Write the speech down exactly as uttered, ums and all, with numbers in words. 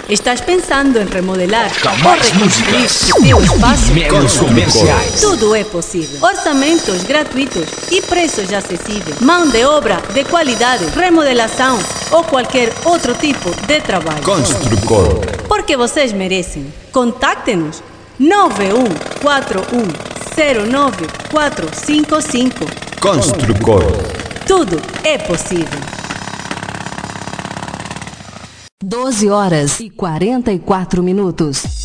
Estás pensando em remodelar Camargo ou reconstruir o teu espaço? Meros comerciais. Tudo é possível. Orçamentos gratuitos e preços acessíveis. Mão de obra de qualidade, remodelação ou qualquer outro tipo de trabalho. Construcor. Porque vocês merecem. Contacte-nos nove um quatro um zero nove quatro cinco cinco. Construcor. Tudo é possível. doze horas e quarenta e quatro minutos.